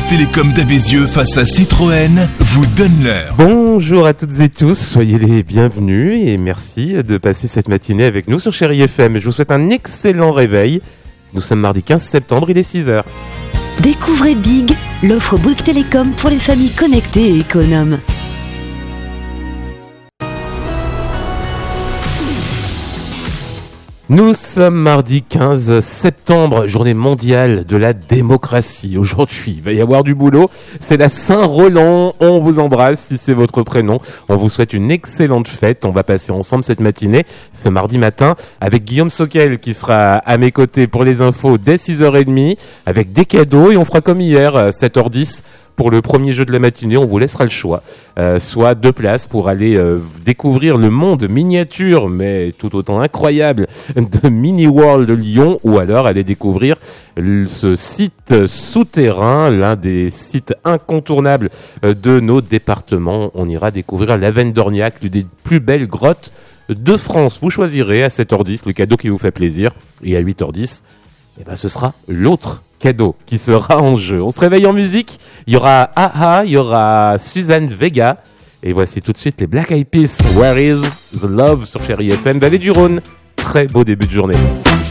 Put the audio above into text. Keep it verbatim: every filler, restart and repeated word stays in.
Bouygues Télécom d'Avézieux face à Citroën vous donne l'heure. Bonjour à toutes et tous, soyez les bienvenus et merci de passer cette matinée avec nous sur Chérie F M. Je vous souhaite un excellent réveil. Nous sommes mardi quinze septembre, il est six heures. Découvrez Big, l'offre Bouygues Télécom pour les familles connectées et économes. Nous sommes mardi quinze septembre, journée mondiale de la démocratie. Aujourd'hui, il va y avoir du boulot. C'est la Saint-Roland. On vous embrasse si c'est votre prénom. On vous souhaite une excellente fête. On va passer ensemble cette matinée, ce mardi matin, avec Guillaume Soquel qui sera à mes côtés pour les infos dès six heures trente, avec des cadeaux et on fera comme hier, sept heures dix. Pour le premier jeu de la matinée, on vous laissera le choix. Euh, soit deux places pour aller euh, découvrir le monde miniature, mais tout autant incroyable, de Mini World de Lyon, ou alors aller découvrir l- ce site souterrain, l'un des sites incontournables euh, de nos départements. On ira découvrir la Veine d'Orniac, l'une des plus belles grottes de France. Vous choisirez à sept heures dix le cadeau qui vous fait plaisir, et à huit heures dix, eh ben, ce sera l'autre cadeau qui sera en jeu. On se réveille en musique. Il y aura A A, il y aura Suzanne Vega. Et voici tout de suite les Black Eyed Peas. Where is the love sur Chérie F M, Vallée du Rhône. Très beau début de journée.